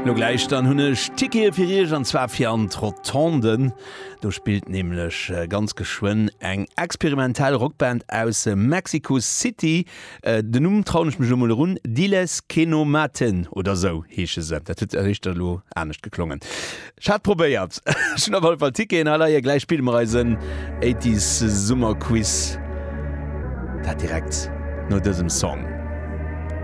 No gleich dann hunne Sticke fir an zwar fir an Rotonden. Du spielt nämlich ganz geschwoen eng experimentell Rockband aus Mexico City. Den Numm traunech mich mal run Diles Kenomaten oder so heeche se. Dat huet Richterlo ernstcht geklungen. Schat probiert. Schon auf Artikel in aller ihr gleich Spielreisen 80s Summerquiz. Da direkt nur diesem Song.